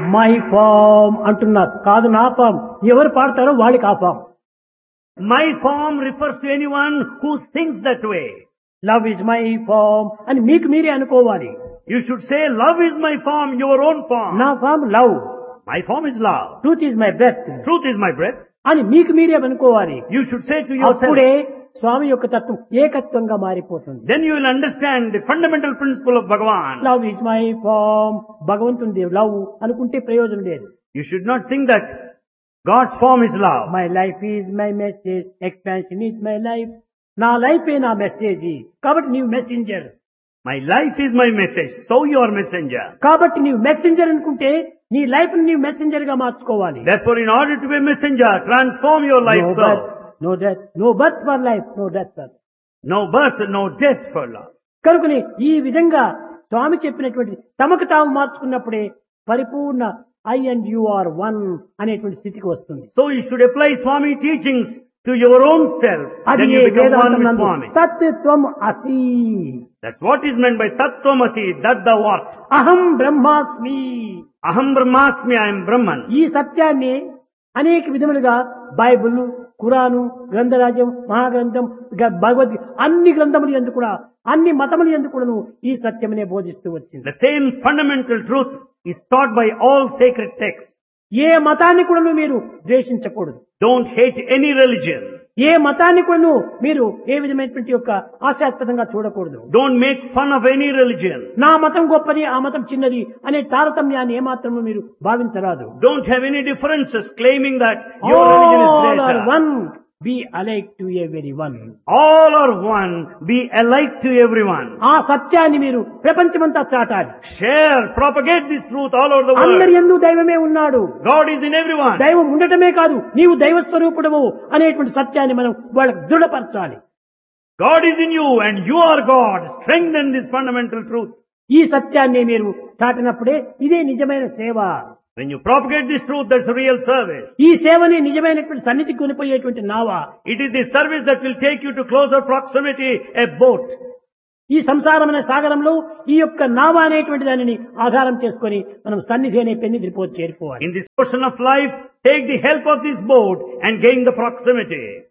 My farm అంటున్నారు. కాదు నా ఫామ్. ఎవరు పాడతారో వాళ్ళకి ఆ form. My form refers to anyone who sings that way. Love is my farm అని మీకు మీరే అనుకోవాలి. You should say, love is my form, your own form. నా form love. My form is love. Truth is my breath Truth is my breath. అని మీకు మీరే అనుకోవాలి. You should say to yourself. అప్పుడే స్వామి యొక్క తత్వం ఏకత్వంగా మారిపోతుంది. Then you will understand the fundamental principle of Bhagavan. Love is my farm. భగవంతుని love అనుకుంటే ప్రయోజనం లేదు. You should not think that God's form is love. My life is my message, expansion is my life. నా లైఫే నా message. కాబట్టి నీవు messenger. My life is my message, so you are messenger. కాబట్టి నీవు మెసెంజర్ అనుకుంటే నీ లైఫ్ ని నీవు మెసెంజర్ గా మార్చుకోవాలి. Therefore, in order to be a messenger, transform your life so. No death, no birth for life, no death for. No birth, no death for love. కనుకని ఈ విధంగా స్వామి చెప్పినటువంటి తమకు తాము మార్చుకున్నప్పుడే పరిపూర్ణ I and you are one అనేటువంటి స్థితికి వస్తుంది. So you should apply Swami teachings to your own self. అది Then you become one with Swami. తత్వం అసి. That's what is meant by Tattvamasi, that the what? అహం బ్రహ్మాస్మి. Aham Brahmasmi, I am Brahman. ఈ సత్యాన్ని అనేక విధములుగా బైబిల్, ఖురాను, గ్రంథరాజ్యం, మహాగ్రంథం, భగవద్గీత అన్ని గ్రంథములు యందు కూడా అన్ని మతములు యందు కూడాను ఈ సత్యమనే బోధిస్తూ వచ్చింది. The same fundamental truth is taught by all sacred texts. ఏ మతాన్ని కూడాను మీరు ద్వేషించకూడదు. Don't hate any religion. ఏ మతాన్ని కూడాను మీరు ఏ విధమైనటువంటి యొక్క ఆశాస్పదంగా చూడకూడదు. Don't make fun of any religion. నా మతం గొప్పది, ఆ మతం చిన్నది అనే తారతమ్యాన్ని ఏమాత్రము మీరు భావించరాదు. Don't have any differences claiming that your religion is All are greater. one, be alike to everyone. All are one, be alike to everyone. ఆ సత్యాన్ని మీరు ప్రపంచమంతా చాటాలి. Share, propagate this truth all over the అందరి world. యందు దైవమే ఉన్నాడు. God is in everyone. దైవం ఉండటమే కాదు, నీవు దైవ స్వరూపుడవు అనేటువంటి సత్యాన్ని మనం వాళ్ళకు దృఢపరచాలి. God is in you and you are God. Strengthen this fundamental truth. ఈ సత్యాన్ని మీరు చాటినప్పుడే ఇదే నిజమైన సేవ. When you propagate this truth, that's real service. ఈ సేవని నిజమైనటువంటి సన్నిధికి కొనిపోయేటువంటి నావ. It is the service that will take you to closer proximity, a boat. ఈ సంసారమైన సాగరంలో ఈ యొక్క నావ అనేటువంటి దానిని ఆధారం చేసుకొని మనం సన్నిధి అనే పెన్నిధిపో చేరుకోవాలి. In this portion of life, take the help of this boat and gain the proximity.